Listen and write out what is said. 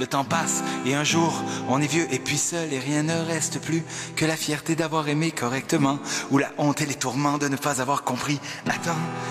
le temps passe et un jour on est vieux et puis seul et rien ne reste plus que la fierté d'avoir aimé correctement ou la honte et les tourments de ne pas avoir compris. Attends,